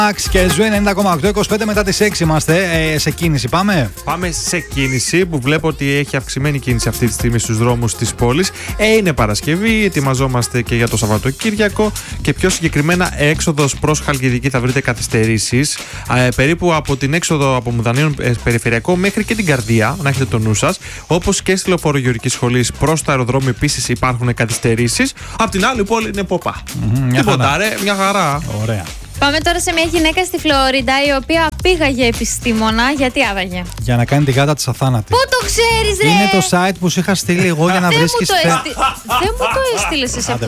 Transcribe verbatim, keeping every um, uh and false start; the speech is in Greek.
Max και Ζου ενενήντα κόμμα οκτώ, είκοσι πέντε μετά τις έξι είμαστε. Ε, σε κίνηση πάμε. Πάμε σε κίνηση που βλέπω ότι έχει αυξημένη κίνηση αυτή τη στιγμή στους δρόμους της πόλης. Ε, είναι Παρασκευή, ετοιμαζόμαστε και για το Σαββατοκύριακο και πιο συγκεκριμένα έξοδος προς Χαλκιδική θα βρείτε καθυστερήσεις. Ε, περίπου από την έξοδο από Μουδανίων ε, περιφερειακό μέχρι και την Καρδία, να έχετε το νου σας. Όπως και στη Λεωφόρο Γεωργικής Σχολής προς το αεροδρόμιο επίσης υπάρχουν καθυστερήσεις. Απ' την άλλη πόλη είναι ποπά. Mm-hmm, Τίποτα, ρε, μια χαρά. Ωραία. Πάμε τώρα σε μια γυναίκα στη Φλόριντα η οποία πήγαγε επιστήμονα. Γιατί άδαγε? Για να κάνει τη γάτα της αθάνατη. Πού το ξέρεις, ρε? Είναι το site που σου είχα στείλει εγώ για να Δεν βρίσκεις. μου το, εστι... Δεν μου το έστειλες εσύ αυτό